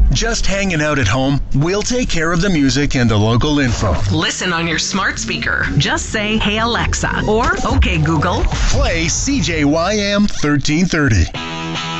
Just hanging out at home? We'll take care of the music and the local info. Listen on your smart speaker. Just say, "Hey Alexa," or "Okay Google." Play CJYM 1330.